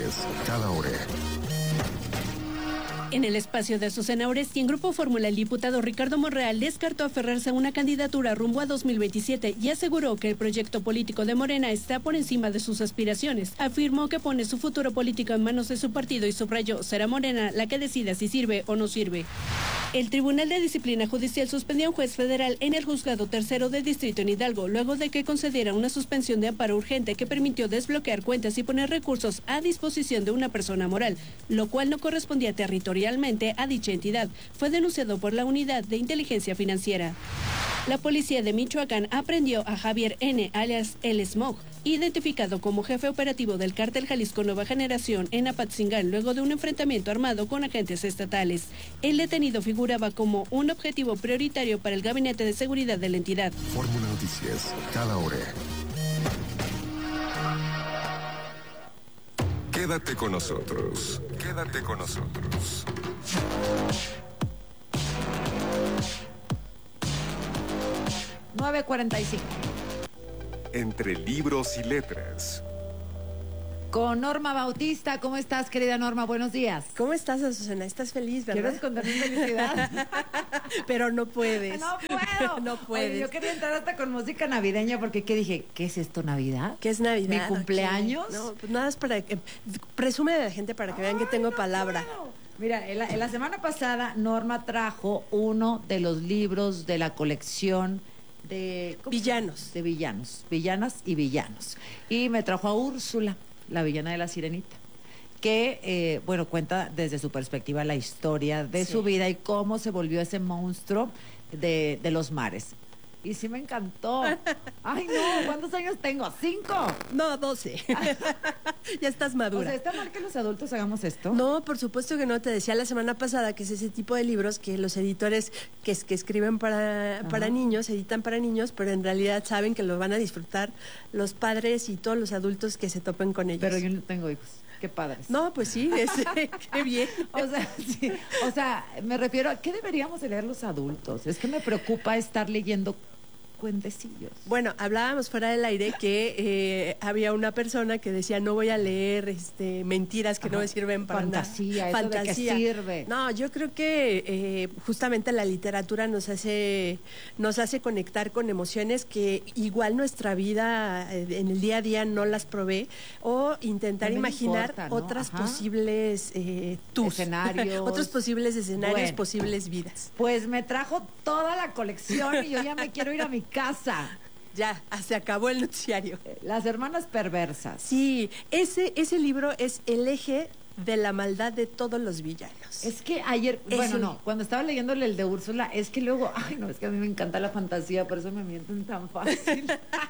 noticias, cada hora. En el espacio de Azucena Oresti, en Grupo Fórmula, el diputado Ricardo Monreal descartó aferrarse a una candidatura rumbo a 2027 y aseguró que el proyecto político de Morena está por encima de sus aspiraciones. Afirmó que pone su futuro político en manos de su partido y subrayó, será Morena la que decida si sirve o no sirve. El Tribunal de Disciplina Judicial suspendió a un juez federal en el Juzgado Tercero de Distrito en Hidalgo, luego de que concediera una suspensión de amparo urgente que permitió desbloquear cuentas y poner recursos a disposición de una persona moral, lo cual no correspondía territorialmente a dicha entidad. Fue denunciado por la Unidad de Inteligencia Financiera. La policía de Michoacán aprendió a Javier N., alias El Smog, identificado como jefe operativo del cártel Jalisco Nueva Generación en Apatzingán, luego de un enfrentamiento armado con agentes estatales. El detenido figuraba como un objetivo prioritario para el Gabinete de Seguridad de la entidad. Fórmula Noticias, cada hora. Quédate con nosotros. Quédate con nosotros. $9:45. Entre libros y letras. Con Norma Bautista. ¿Cómo estás, querida Norma? Buenos días. ¿Cómo estás, Azucena? ¿Estás feliz, verdad? ¿Quieres contar mi felicidad? Pero no puedes. No puedo. No puedes. Oye, yo quería entrar hasta con música navideña porque ¿qué dije? ¿Qué es esto, Navidad? ¿Qué es Navidad? ¿Mi cumpleaños? No, pues nada, es para que presume de la gente para que vean que tengo palabra. Puedo. Mira, en la semana pasada Norma trajo uno de los libros de la colección de villanos. De villanos, villanas y villanos. Y me trajo a Úrsula, la villana de La Sirenita, que, bueno, cuenta desde su perspectiva la historia de su vida y cómo se volvió ese monstruo de los mares. Y sí me encantó. Ay, no, ¿cuántos años tengo? 5. No, 12. Ya estás madura. O sea, ¿está mal que los adultos hagamos esto? No, por supuesto que no. Te decía la semana pasada que es ese tipo de libros que los editores que escriben para niños, editan para niños, pero en realidad saben que lo van a disfrutar los padres y todos los adultos que se topen con ellos. Pero yo no tengo hijos. Qué padres. No, pues sí, qué bien. Sí, o sea, me refiero a ¿qué deberíamos de leer los adultos? Es que me preocupa estar leyendo cuentecillos. Bueno, hablábamos fuera del aire que había una persona que decía no voy a leer mentiras que no me sirven para fantasía, nada. ¿eso de qué sirve? No, yo creo que justamente la literatura nos hace conectar con emociones que igual nuestra vida en el día a día no las provee, o intentar no imaginar importa, ¿no? otras posibles escenarios, otros posibles escenarios, bueno, posibles vidas. Pues me trajo toda la colección y yo ya me quiero ir a mi casa. Ya, se acabó el noticiario. Las hermanas perversas. Sí, ese libro es el eje de la maldad de todos los villanos. Es que ayer, cuando estaba leyéndole el de Úrsula, es que luego, es que a mí me encanta la fantasía, por eso me mienten tan fácil.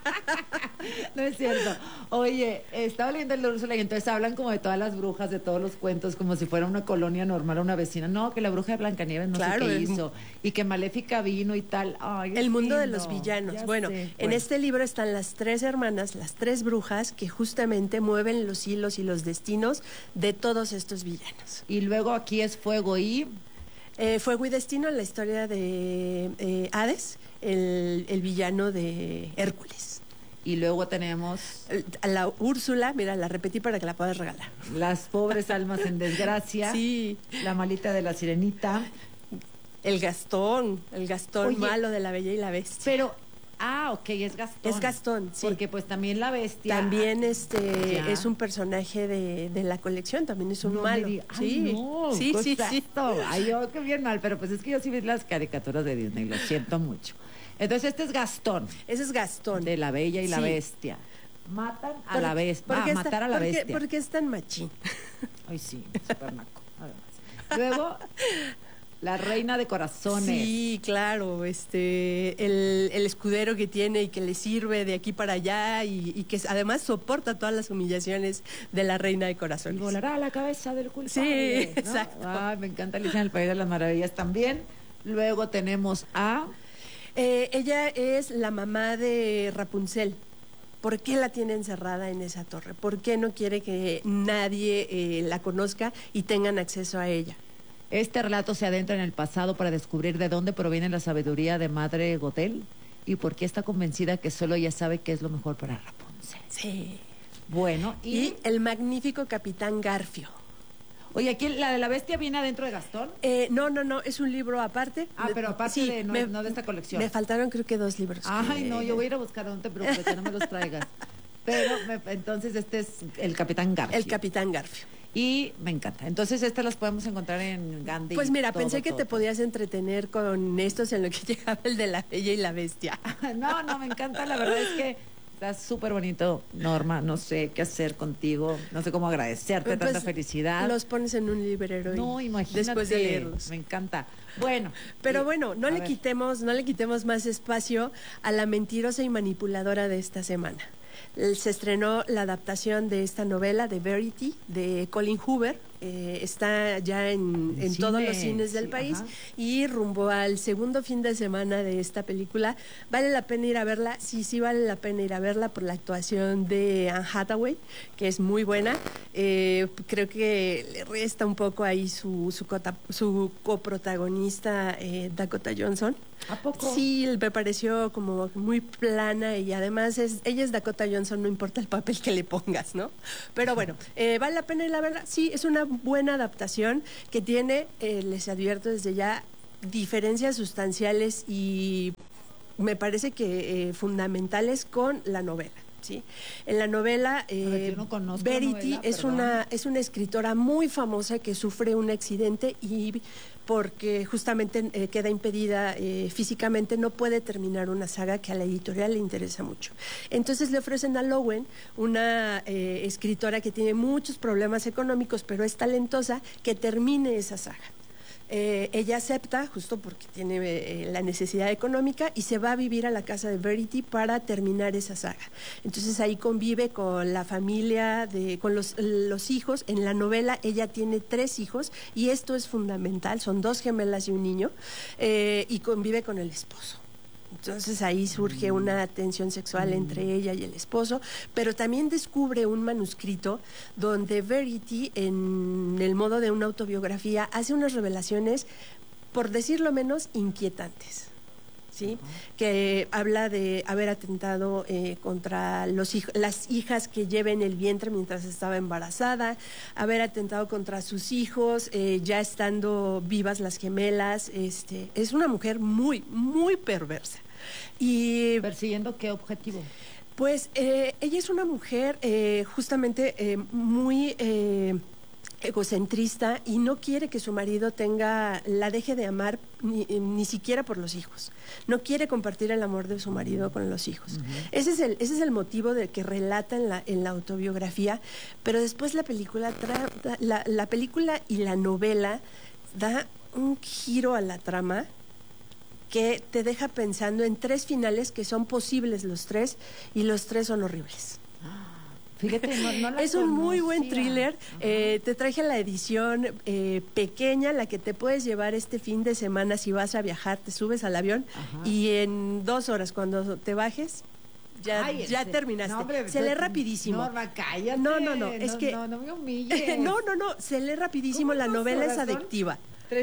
No es cierto. Oye, estaba leyendo el de Úrsula y entonces hablan como de todas las brujas, de todos los cuentos, como si fuera una colonia normal, una vecina. No, que la bruja de Blancanieves no sé qué hizo, y que Maléfica vino y tal. Ay, el mundo de los villanos. Bueno, en este libro están las 3 hermanas, las 3 brujas, que justamente mueven los hilos y los destinos de todos estos villanos. Y luego aquí es Fuego y... Fuego y Destino, la historia de Hades, el villano de Hércules. Y luego tenemos... a la Úrsula, mira, la repetí para que la puedas regalar. Las pobres almas en desgracia. Sí. La malita de la Sirenita. El Gastón Oye, malo de La Bella y la Bestia. Pero... ok, es Gastón. Es Gastón, sí. Porque pues también la bestia... También es un personaje de la colección, también es un malo. Sí, sí. Ay, yo qué bien mal, pero pues es que yo sí vi las caricaturas de Disney, lo siento mucho. Entonces este es Gastón. Ese es Gastón. De La Bella y la Bestia. Matan a la bestia. Matar a la bestia. ¿Por qué es tan machín? Ay, sí, súper naco, además. Luego... La reina de corazones. Sí, claro, el escudero que tiene y que le sirve de aquí para allá y que además soporta todas las humillaciones de la reina de corazones. Y volará a la cabeza del culpable. Sí, ¿no? exacto. Ay, me encanta Alicia en el País de las Maravillas también. Luego tenemos a... ella es la mamá de Rapunzel. ¿Por qué la tiene encerrada en esa torre? ¿Por qué no quiere que nadie la conozca y tengan acceso a ella? Este relato se adentra en el pasado para descubrir de dónde proviene la sabiduría de Madre Gothel y por qué está convencida que solo ella sabe qué es lo mejor para Rapunzel. Sí. Bueno, y el magnífico Capitán Garfio. Oye, aquí la de la bestia viene adentro de Gastón. No, es un libro aparte. Pero aparte sí, no de esta colección. Me faltaron creo que 2 libros. Ay, no, yo voy a ir a buscar, no te preocupes, que no me los traigas. Pero entonces este es el Capitán Garfio. El Capitán Garfio. Y me encanta. Entonces estas las podemos encontrar en Gandhi. Pues mira, pensé que te podías entretener con estos en lo que llegaba el de La Bella y la Bestia. No, me encanta, la verdad es que está súper bonito, Norma, no sé qué hacer contigo, no sé cómo agradecerte tanta felicidad. Los pones en un librero no, imagínate, después de leerlos. Me encanta. Bueno. Pero bueno, no le quitemos más espacio a la mentirosa y manipuladora de esta semana. Se estrenó la adaptación de esta novela de Verity, de Colin Hoover. Está ya en todos los cines del país. Ajá. Y rumbo al segundo fin de semana de esta película. ¿Vale la pena ir a verla? Sí, vale la pena ir a verla por la actuación de Anne Hathaway, que es muy buena. Creo que le resta un poco ahí su coprotagonista Dakota Johnson. ¿A poco? Sí, me pareció como muy plana y además ella es Dakota Johnson, no importa el papel que le pongas, ¿no? Pero bueno, ¿vale la pena ir a verla? Sí, es una buena adaptación que tiene, les advierto desde ya, diferencias sustanciales y me parece que fundamentales con la novela. ¿Sí? En la novela, Verity es una escritora muy famosa que sufre un accidente y porque justamente queda impedida físicamente, no puede terminar una saga que a la editorial le interesa mucho. Entonces le ofrecen a Lowen, una escritora que tiene muchos problemas económicos, pero es talentosa, que termine esa saga. Ella acepta, justo porque tiene la necesidad económica, y se va a vivir a la casa de Verity para terminar esa saga. Entonces ahí convive con la familia, con los hijos. En la novela ella tiene 3 hijos, y esto es fundamental, son 2 gemelas y un niño, y convive con el esposo. Entonces ahí surge una tensión sexual entre ella y el esposo, pero también descubre un manuscrito donde Verity, en el modo de una autobiografía, hace unas revelaciones, por decirlo menos, inquietantes. ¿Sí? Que habla de haber atentado contra las hijas que lleva en el vientre mientras estaba embarazada, haber atentado contra sus hijos, ya estando vivas las gemelas. Es una mujer muy, muy perversa. Y ¿persiguiendo qué objetivo? Pues ella es una mujer justamente muy egocentrista y no quiere que su marido la deje de amar ni siquiera por los hijos. No quiere compartir el amor de su marido con los hijos. Ese es el motivo de que relata en la autobiografía, pero después la película y la novela da un giro a la trama que te deja pensando en 3 finales que son posibles los 3, y los 3 son horribles. Fíjate, no la es un muy buen thriller. Te traje la edición pequeña, la que te puedes llevar este fin de semana si vas a viajar, te subes al avión y en 2 horas cuando te bajes ya terminaste. No, hombre, se lee rapidísimo. Norma, cállate. No, es que no me humilles. No, se lee rapidísimo, la novela es adictiva.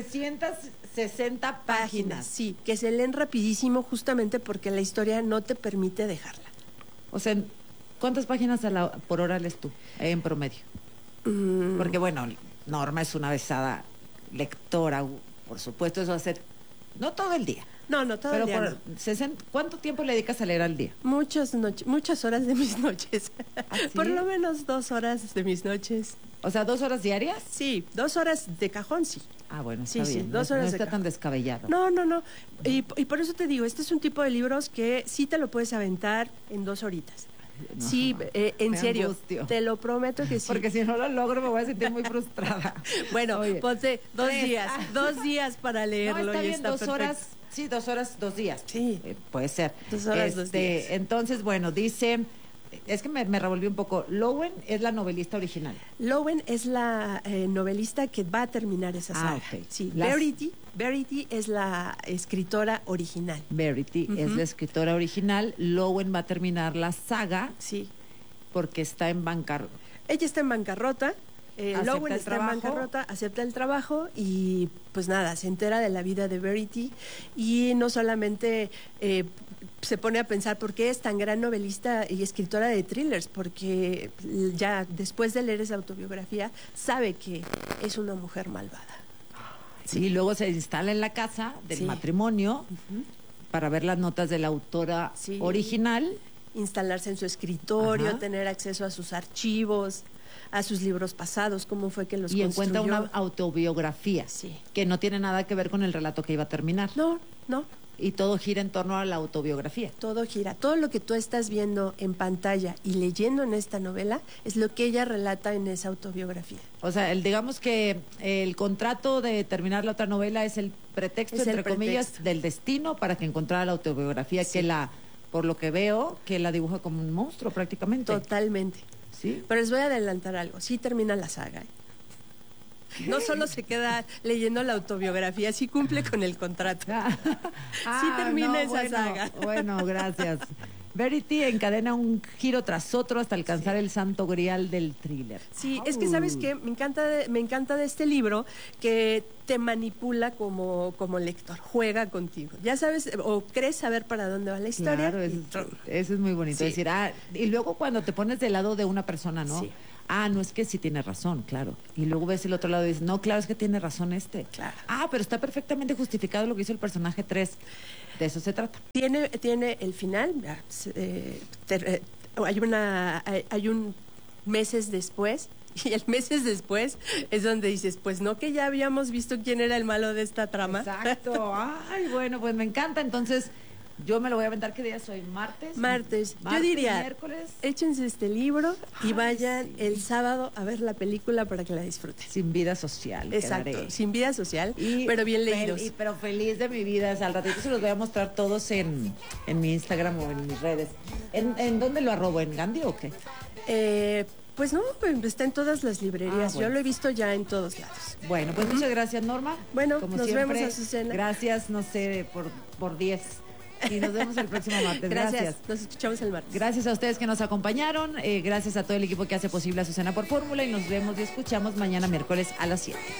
360 páginas. Sí, que se leen rapidísimo justamente porque la historia no te permite dejarla. O sea, ¿cuántas páginas por hora lees tú en promedio? Porque bueno, Norma es una avesada lectora, por supuesto, eso va a ser, no todo el día. No, todo el día. ¿Cuánto tiempo le dedicas a leer al día? Muchas horas de mis noches. ¿Ah, sí? Por lo menos 2 horas de mis noches. O sea, 2 horas diarias. Sí, 2 horas de cajón, sí. Ah, bueno, está bien. Sí, 2 horas no está tan descabellado. No. Y por eso te digo, este es un tipo de libros que sí te lo puedes aventar en 2 horitas. No, sí, en serio, angustio. Te lo prometo que sí. Porque si no lo logro me voy a sentir muy frustrada. Bueno, ponte 2 días, 2 días para leerlo. No, está bien, está 2 perfecto. horas, sí, 2 horas, 2 días. Sí. Puede ser. 2 horas, 2 días. Entonces, bueno, dice, es que me revolví un poco. Lowen es la novelista original. Lowen es la novelista que va a terminar esa saga. Okay. Sí, Verity es la escritora original. Verity es la escritora original. Lowen va a terminar la saga. Sí. Porque está en bancarrota. Ella está en bancarrota. Lowen está en bancarrota, acepta el trabajo y pues nada, se entera de la vida de Verity y no solamente se pone a pensar por qué es tan gran novelista y escritora de thrillers, porque ya después de leer esa autobiografía sabe que es una mujer malvada. Sí, y luego se instala en la casa del matrimonio para ver las notas de la autora original. Instalarse en su escritorio, tener acceso a sus archivos, a sus libros pasados, cómo fue que los construyó. Y encuentra una autobiografía que no tiene nada que ver con el relato que iba a terminar. No. Y todo gira en torno a la autobiografía. Todo gira. Todo lo que tú estás viendo en pantalla y leyendo en esta novela es lo que ella relata en esa autobiografía. O sea, digamos que el contrato de terminar la otra novela es el pretexto, entre comillas, del destino para que encontrara la autobiografía que por lo que veo, que la dibuja como un monstruo prácticamente. Totalmente. Sí. Pero les voy a adelantar algo. Sí termina la saga. No solo se queda leyendo la autobiografía, sí cumple con el contrato. Sí termina esa saga. Bueno, gracias. Verity encadena un giro tras otro hasta alcanzar el santo grial del thriller. Sí, es que ¿sabes qué? Me encanta de este libro que te manipula como lector, juega contigo. Ya sabes, o crees saber para dónde va la historia. Claro, eso es muy bonito. Sí. Decir, y luego cuando te pones del lado de una persona, ¿no? Sí. No, es que sí tiene razón, claro. Y luego ves el otro lado y dices, no, claro, es que tiene razón este. Claro. Pero está perfectamente justificado lo que hizo el personaje 3. De eso se trata. Tiene el final, hay un meses después, y el meses después es donde dices, pues no, que ya habíamos visto quién era el malo de esta trama. Exacto. Bueno, pues me encanta. Entonces, yo me lo voy a aventar. ¿Qué día soy? ¿Martes? Yo diría, miércoles. Échense este libro y vayan el sábado a ver la película para que la disfruten. Sin vida social. Exacto, sin vida social, pero bien leídos. Pero feliz de mi vida. Al ratito se los voy a mostrar todos en mi Instagram o en mis redes. ¿En dónde lo arrobo? ¿En Gandhi o qué? Pues no, está en todas las librerías. Yo lo he visto ya en todos lados. Bueno, pues muchas gracias, Norma. Bueno, como nos siempre, vemos, Azucena. Gracias, no sé, por 10. Y nos vemos el próximo martes. Gracias. Nos escuchamos el martes. Gracias a ustedes que nos acompañaron. Gracias a todo el equipo que hace posible Azucena por Fórmula. Y nos vemos y escuchamos mañana miércoles a las 7.